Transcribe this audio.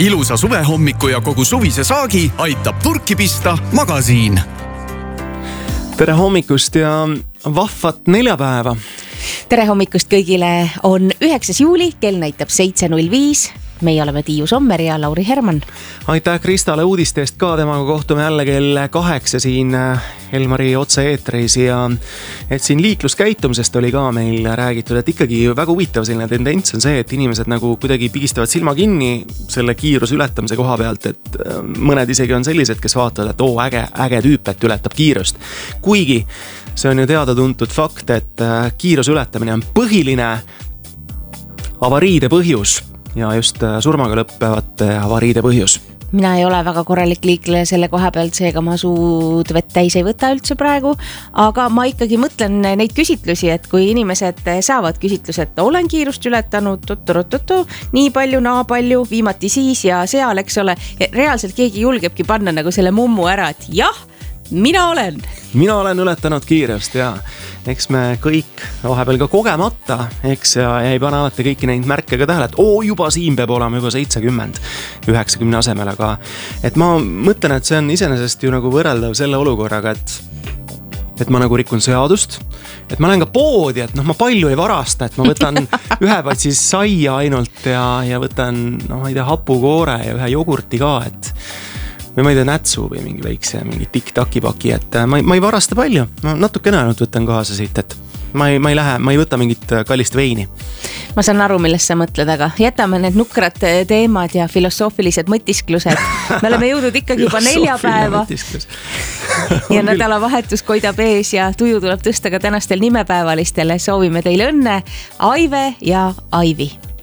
Ilusa suvehommiku ja kogu suvise saagi aitab purki pista Magasiin. Tere hommikust ja vahvat neljapäeva. Tere hommikust kõigile. On 9. juuli, kell näitab 7.05. Meie oleme Tiiu Sommer ja Lauri Herman. Aitäh Kristale uudistest ka, temaga kohtume jälle kell 8 siin Elmari otse-eetreis ja et siin liikluskäitumisest oli ka meil räägitud, et ikkagi väga huvitav selline tendents on see, et inimesed nagu kuidagi pigistavad silma kinni selle kiiruse ületamise koha pealt, et mõned isegi on sellised, kes vaatavad, et äge tüüp, et ületab kiirust. Kuigi see on ju teada-tuntud fakt, et kiiruse ületamine on põhiline avariide põhjus ja just surmaga lõppevate avariide põhjus. Mina ei ole väga korralik liikleja selle koha pealt, seega ma suud vett täis ei võta üldse praegu, aga ma ikkagi mõtlen neid küsitlusi, et kui inimesed saavad küsitlused, olen kiirust ületanud, nii palju, naa palju, viimati siis ja seal, eks ole, reaalselt keegi julgebki panna nagu selle mummu ära, et jah, Mina olen ületanud kiirust ja eks me kõik vahepeal ka kogemata, eks ja ei pane alati kõiki neid märke ka tähele, et juba siin peab olema juba 70, 90 asemel, aga et ma mõtlen, et see on iseenesest ju nagu võrreldav selle olukorraga, et ma nagu rikun seadust, et ma lähen ka poodi, et ma palju ei varasta, et ma võtan ühe patsi saia ainult ja võtan, ma ei tea, hapukoore ja ühe jogurti ka, või ma ei tea, nätsu või mingi väikse, mingi tik-taki paki, et ma ei varasta palju, natukene ainult võtan kaasa siit, et ma ei võta mingit kallist veini. Ma saan aru, millest sa mõtled, aga jätame need nukrad teemad ja filosoofilised mõtisklused. Me oleme jõudnud ikkagi juba neljapäeva ja nädalavahetus koidab ees ja tuju tuleb tõsta ka tänastel nimepäevalistele. Soovime teile õnne, Aive ja Aivi.